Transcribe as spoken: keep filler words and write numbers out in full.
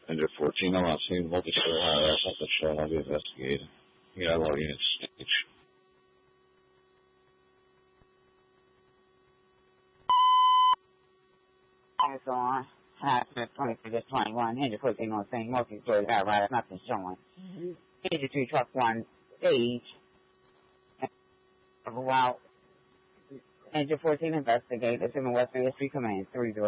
Engine fourteen, I'm not seeing multi-story ladder. That's not the show. I'll be investigating. Yeah, well, unit stage. It's on. Half-Smith twenty-three to twenty-one. Engine fourteen on the same multi-story ladder. Right, nothing showing. Mm-hmm. Engine three, truck one, stage. Route. Engine fourteen, investigate. Assuming West Street Command three zero.